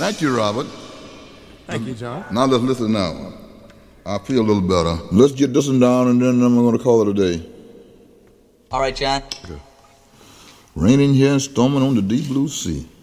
Thank you, Robert. Thank you, John. Now let's listen now. I feel a little better. Let's get this one down and then I'm going to call it a day. All right, John. Okay. Raining here and storming on the deep blue sea.